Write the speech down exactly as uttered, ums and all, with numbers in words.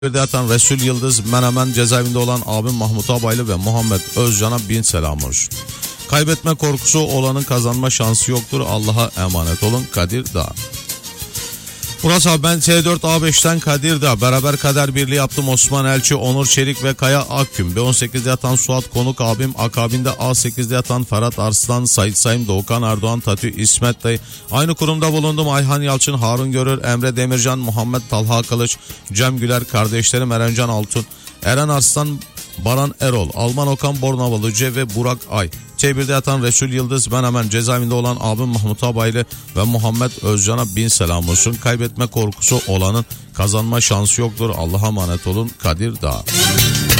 Bir de yatan Resul Yıldız, Menemen cezaevinde olan abim Mahmut Abaylı ve Muhammed Özcan'a bin selam olsun. Kaybetme korkusu olanın kazanma şansı yoktur. Allah'a emanet olun. Kadir Dağ. Murat abi, ben T dört A beşten Kadir Dağ. Beraber kader birliği yaptım. Osman Elçi, Onur Çelik ve Kaya Akgün. B on sekizde yatan Suat Konuk abim. Akabinde A sekizde yatan Ferhat Arslan, Sait Sayım, Doğukan Erdoğan, Tatü İsmet Dayı. Aynı kurumda bulundum. Ayhan Yalçın, Harun Görür, Emre Demircan, Muhammed Talha Kılıç, Cem Güler, kardeşlerim Erencan Altun, Eren Arslan, Baran Erol, Alman Okan Bornavalıcı ve Burak Ay. T birde yatan Resul Yıldız, ben hemen cezaevinde olan abim Mahmut Abaylı ve Muhammed Özcan'a bin selam olsun. Kaybetme korkusu olanın kazanma şansı yoktur. Allah'a emanet olun. Kadir Dağ.